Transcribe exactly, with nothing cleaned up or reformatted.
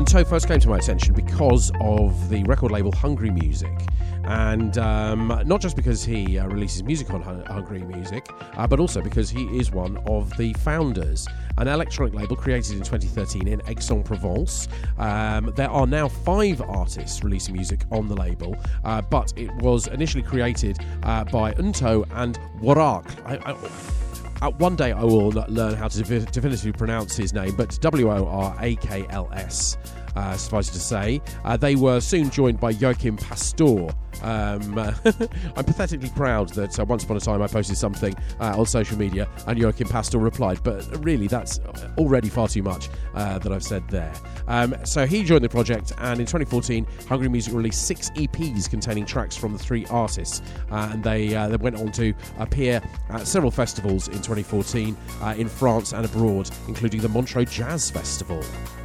Unto first came to my attention because of the record label Hungry Music. And um, not just because he uh, releases music on Hungry Music, uh, but also because he is one of the founders. An electronic label created in twenty thirteen in Aix-en-Provence. Um, there are now five artists releasing music on the label, uh, but it was initially created uh, by Unto and Worakl. I, I, Uh, one day I will learn how to defi- definitively pronounce his name, but W O R A K L S, uh, suffice it to say. Uh, they were soon joined by Joachim Pastor. Um, uh, I'm pathetically proud that uh, once upon a time I posted something uh, on social media and Joachim Pastor replied, but really that's already far too much uh, that I've said there. Um, so he joined the project, and in twenty fourteen Hungry Music released six E Ps containing tracks from the three artists, uh, and they, uh, they went on to appear at several festivals in twenty fourteen uh, in France and abroad, including the Montreux Jazz Festival.